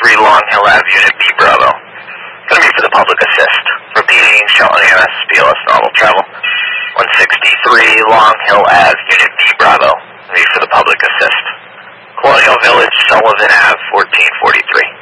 Long Hill Ave, Unit B, Bravo. Gonna be for the public assist. Repeating, Shelton AMS, BLS Normal Travel. 163 Long Hill Ave, Unit B, Bravo. Gonna be for the public assist. Colonial Village, Sullivan Ave, 1443.